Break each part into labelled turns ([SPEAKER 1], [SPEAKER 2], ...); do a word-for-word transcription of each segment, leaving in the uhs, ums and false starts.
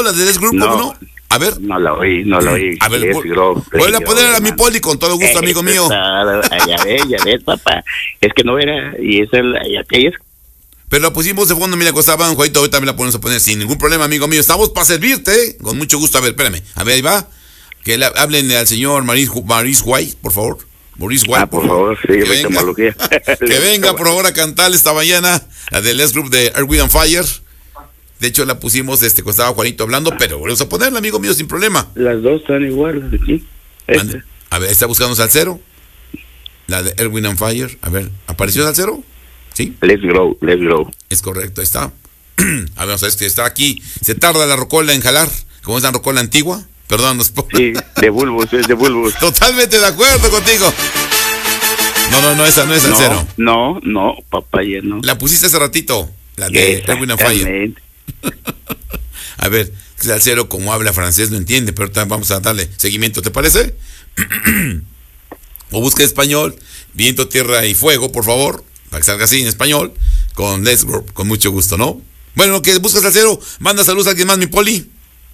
[SPEAKER 1] la de Les Group,
[SPEAKER 2] No.
[SPEAKER 1] ¿cómo no? A ver.
[SPEAKER 2] No la oí, no la oí.
[SPEAKER 1] A ver,
[SPEAKER 2] Les
[SPEAKER 1] vu-
[SPEAKER 2] Grove, Les
[SPEAKER 1] vuelve a
[SPEAKER 2] Grove,
[SPEAKER 1] poner a mi
[SPEAKER 2] hermano.
[SPEAKER 1] Poli con todo gusto, amigo
[SPEAKER 2] Eso
[SPEAKER 1] mío.
[SPEAKER 2] es todo. Ah, ya ves, ya ves, papá. Es que no era, y esa es la, y aquella es.
[SPEAKER 1] Pero la pusimos de fondo, mira, costaba un jueguito, ahorita me la ponemos a poner sin ningún problema, amigo mío. Estamos para servirte, ¿eh? Con mucho gusto. A ver, espérame. A ver, ahí va. Que le hablen al señor Maurice, Maurice White, por favor. Maurice White.
[SPEAKER 2] Ah, por favor, sí,
[SPEAKER 1] que
[SPEAKER 2] me
[SPEAKER 1] venga,
[SPEAKER 2] malujía.
[SPEAKER 1] que venga, por favor, a cantar esta mañana la de Les Group de Earth, Wind and Fire. De hecho, la pusimos, este, costaba Juanito hablando, pero volvemos a ponerla, amigo mío, sin problema.
[SPEAKER 2] Las dos están iguales aquí.
[SPEAKER 1] Mande. A ver, está buscando Salcero. La de Earth, Wind and Fire. A ver, ¿apareció Salcero? Sí.
[SPEAKER 2] Let's grow, let's grow.
[SPEAKER 1] Es correcto, ahí está. A ver, vamos a ver, este está aquí. Se tarda la rocola en jalar, como es la rocola antigua. Perdón, nos po-
[SPEAKER 2] Sí, de bulbos, es de bulbos.
[SPEAKER 1] Totalmente de acuerdo contigo. No, no, no, esa no es Salcero.
[SPEAKER 2] No, no, no, papaya, no.
[SPEAKER 1] La pusiste hace ratito, la de Earth, Wind and Fire.
[SPEAKER 2] Exactamente.
[SPEAKER 1] A ver, Salcero, como habla francés, no entiende, pero ahorita vamos a darle seguimiento, ¿te parece? O busca español, viento, tierra y fuego, por favor, para que salga así en español, con Let's Go, con mucho gusto, ¿no? Bueno, lo que buscas, Salcero, manda saludos a alguien más, mi Poli.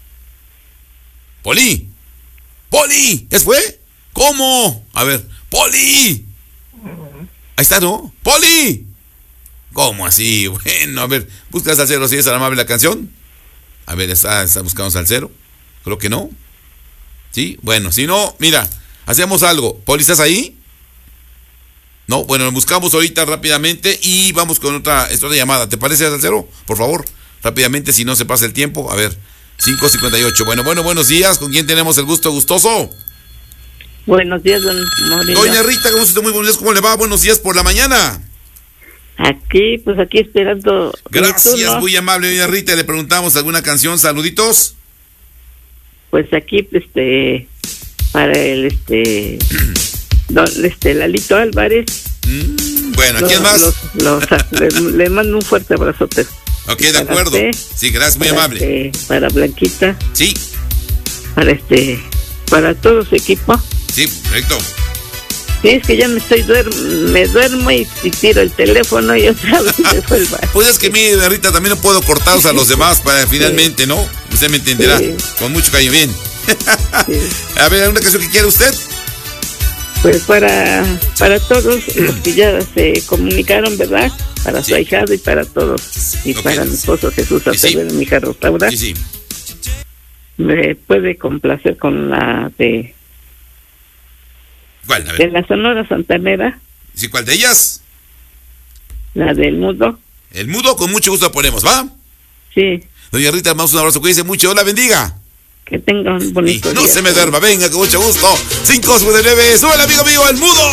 [SPEAKER 1] Poli. Poli, ¿es fue? ¿Cómo? A ver, Poli. Ahí está, ¿no? Poli. ¿Cómo así? Bueno, a ver, busca Salcero, si es tan amable la canción. A ver, está, está buscando Salcero. Creo que no. ¿Sí? Bueno, si no, mira, hacemos algo. Poli, ¿estás ahí? No, bueno, lo buscamos ahorita rápidamente y vamos con otra, esta otra llamada. ¿Te parece, Salcero? Por favor, rápidamente, si no se pasa el tiempo. A ver, cinco cincuenta y ocho. Bueno, bueno, buenos días. ¿Con quién tenemos el gusto gustoso?
[SPEAKER 3] Buenos días, don Moreno.
[SPEAKER 1] Doña Rita, ¿cómo está? Muy buenos días. ¿Cómo le va? Buenos días por la mañana.
[SPEAKER 3] Aquí, pues aquí esperando.
[SPEAKER 1] Gracias,
[SPEAKER 3] ¿Y tú, no?
[SPEAKER 1] muy amable, doña Rita. Le preguntamos alguna canción. Saluditos.
[SPEAKER 3] Pues aquí, este, para el, este, don, este, Lalito Álvarez.
[SPEAKER 1] Mm, bueno, ¿a
[SPEAKER 3] Los-
[SPEAKER 1] quién más?
[SPEAKER 3] los- los- le, le mando un fuerte abrazote.
[SPEAKER 1] Ok, de
[SPEAKER 3] para
[SPEAKER 1] acuerdo.
[SPEAKER 3] usted,
[SPEAKER 1] Sí, gracias, muy
[SPEAKER 3] para,
[SPEAKER 1] amable.
[SPEAKER 3] este, para Blanquita,
[SPEAKER 1] Sí,
[SPEAKER 3] para este, para todo su equipo.
[SPEAKER 1] sí, perfecto.
[SPEAKER 3] Sí, es que ya me estoy duermo, me duermo y, y tiro el teléfono y otra vez me vuelvo. a-
[SPEAKER 1] Pues es que mire, doña Rita, también no puedo cortaros a los demás para finalmente, ¿no? Usted me entenderá.
[SPEAKER 3] Sí.
[SPEAKER 1] Con mucho cariño, bien.
[SPEAKER 3] Sí.
[SPEAKER 1] A ver, ¿alguna canción que quiera usted?
[SPEAKER 3] Pues para, para todos los que ya se comunicaron, ¿verdad? Para
[SPEAKER 1] Sí.
[SPEAKER 3] su ahijado y para todos. Y
[SPEAKER 1] Ok.
[SPEAKER 3] para mi esposo Jesús
[SPEAKER 1] Y sí.
[SPEAKER 3] Acevedo, mi hija Rosaura.
[SPEAKER 1] Sí, sí.
[SPEAKER 3] Me puede complacer con la de,
[SPEAKER 1] ¿Cuál? A
[SPEAKER 3] de
[SPEAKER 1] ver.
[SPEAKER 3] la Sonora Santanera,
[SPEAKER 1] ¿Sí, cuál de ellas?
[SPEAKER 3] la del Mudo.
[SPEAKER 1] El mudo, con mucho gusto la ponemos, ¿va?
[SPEAKER 3] Sí,
[SPEAKER 1] Doña Rita, mandamos un abrazo, cuídense mucho, Dios la bendiga.
[SPEAKER 3] que tengan un
[SPEAKER 1] Y
[SPEAKER 3] bonito
[SPEAKER 1] no
[SPEAKER 3] día.
[SPEAKER 1] se me duerma, venga, con mucho gusto. cinco cincuenta y nueve, sube el amigo mío, el mudo.